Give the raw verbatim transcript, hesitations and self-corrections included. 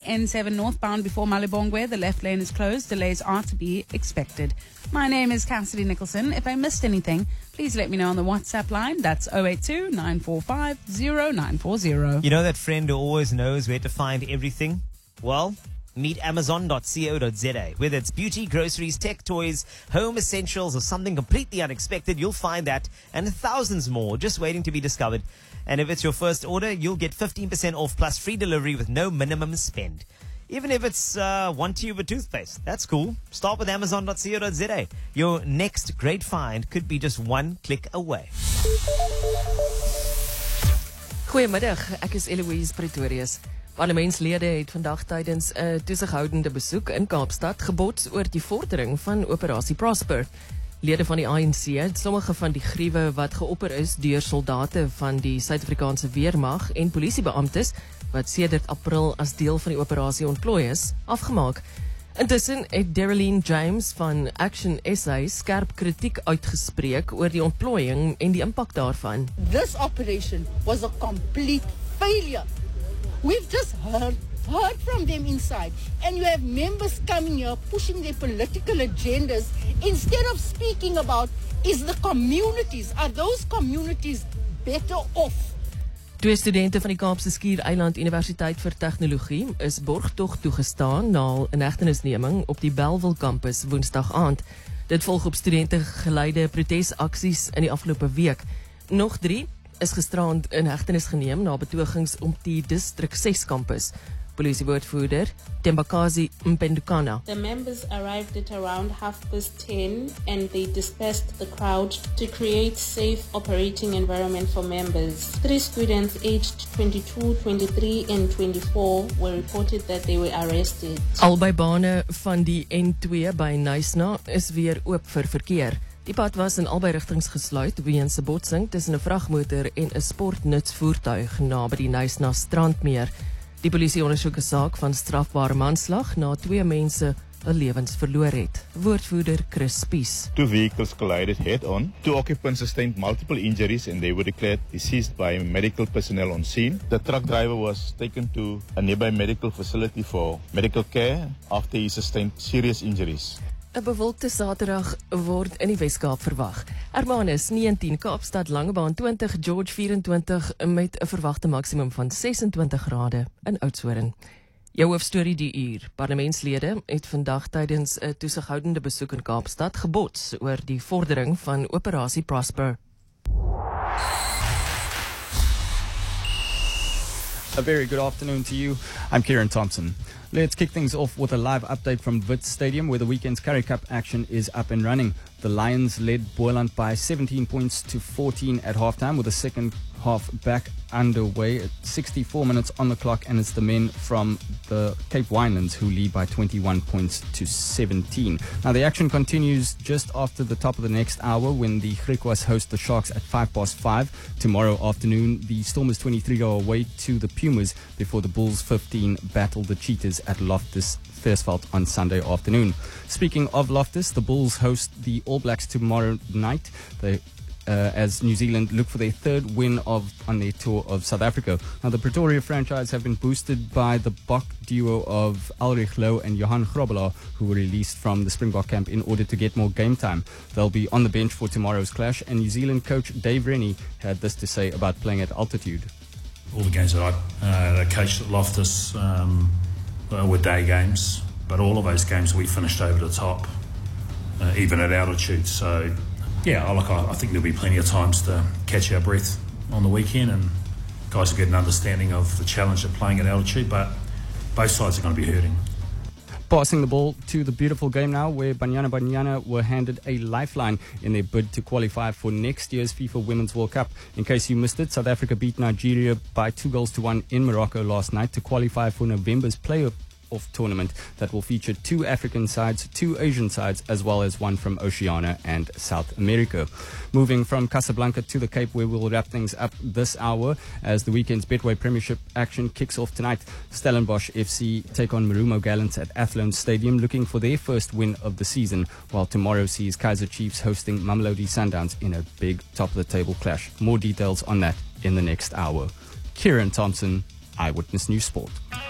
N seven northbound before Malibongwe. The left lane is closed. Delays are to be expected. My name is Cassidy Nicholson. If I missed anything, please let me know on the WhatsApp line. That's zero eight two, nine four five, zero nine four zero. You know that friend who always knows where to find everything? Well, meet amazon dot co dot za. Whether it's beauty, groceries, tech, toys, home essentials, or something completely unexpected, you'll find that and thousands more just waiting to be discovered. And if it's your first order, you'll get fifteen percent off plus free delivery with no minimum spend. Even if it's uh, one tube of toothpaste, that's cool. Start with amazon dot co dot za. Your next great find could be just one click away. Goeiemiddag, ek is Eloise Pretorius. Parlementslede het vandag tydens 'n uh, toesighoudende besoek in Kaapstad gebots oor die vordering van Operasie Prosper. Lede van die A N C het sommige van die gruwe wat geopper is deur soldate van die Suid-Afrikaanse weermag en polisiebeamptes wat sedert April as deel van die operasie ontplooi is, afgemaak. Intussen het Darylene James van Action S A skerp kritiek uitgespreek oor die ontplooiing en die impak daarvan. This operation was a complete failure. We've just heard, heard from them inside, and you have members coming here pushing their political agendas instead of speaking about is the communities, are those communities better off? Twee studente van die Kaapse Skiereiland Universiteit vir Tegnologie is borgtog toegestaan na hul inhegtenisneming op die Bellville kampus Woensdag aand. Dit volg op studente geleide protesaksies in die afgelope week. Nog drie is gisterand in hegtenis geneem na betogings op die Distrik ses kampus. Polisiewoordvoerder Tembakazi Mpendukana. The members arrived at around half past ten and they dispersed the crowd to create safe operating environment for members. Three students aged twenty-two, twenty-three and twenty-four were reported that they were arrested. Albei bane van die N twee by Nysna is weer oop vir verkeer. Die pad was in albei rigtings gesluit weens 'n botsing tussen 'n vragmotor en 'n sportnutsvoertuig naby die Nysna strandmeer. Die polisie ondersoek 'n saak van strafbare manslag na twee mense hul lewens verloor het. Woordvoerder Chris Spies. Two vehicles collided head-on. Two occupants sustained multiple injuries and they were declared deceased by medical personnel on scene. The truck driver was taken to a nearby medical facility for medical care after he sustained serious injuries. 'n Bewolkte Saterdag word in die Weskaap verwag. Hermanus negentien, Kaapstad Langebaan twintig, George vyf-en-twintig met 'n verwagte maksimum van ses-en-twintig grade in Oudtshoorn. Jou hoofstorie die uur. Parlementslede het vandag tydens 'n toesighoudende besoek in Kaapstad gebots oor die vordering van Operasie Prosper. A very good afternoon to you. I'm Kieran Thompson. Let's kick things off with a live update from Wits Stadium, where the weekend's Currie Cup action is up and running. The Lions led Boland by seventeen points to fourteen at halftime, with the second half back underway at sixty-four minutes on the clock, and it's the men from the Cape Winelands who lead by twenty-one points to seventeen. Now the action continues just after the top of the next hour when the Griquas host the Sharks at five past five. Tomorrow afternoon, the Stormers twenty-three go away to the Pumas before the Bulls fifteen battle the Cheetahs at Loftus Versfeld on Sunday afternoon. Speaking of Loftus, the Bulls host the All Blacks tomorrow night. They Uh, as New Zealand look for their third win of on their tour of South Africa. Now, the Pretoria franchise have been boosted by the Bok duo of Ulrich Loh and Johan Grobelaar, who were released from the Springbok camp in order to get more game time. They'll be on the bench for tomorrow's clash, and New Zealand coach Dave Rennie had this to say about playing at altitude. All the games that I uh, coached at Loftus um, were day games, but all of those games we finished over the top, uh, even at altitude. So yeah, I, like, I think there'll be plenty of times to catch our breath on the weekend, and guys will get an understanding of the challenge of playing at altitude, but both sides are going to be hurting. Passing the ball to the beautiful game now, where Banyana Banyana were handed a lifeline in their bid to qualify for next year's FIFA Women's World Cup. In case you missed it, South Africa beat Nigeria by two goals to one in Morocco last night to qualify for November's playoff off tournament that will feature two African sides, two Asian sides, as well as one from Oceania and South America. Moving from Casablanca to the Cape, where we'll wrap things up this hour as the weekend's Betway Premiership action kicks off tonight. Stellenbosch F C take on Marumo Gallants at Athlone Stadium, looking for their first win of the season, while tomorrow sees Kaizer Chiefs hosting Mamelodi Sundowns in a big top-of-the-table clash. More details on that in the next hour. Kieran Thompson, Eyewitness News Sport.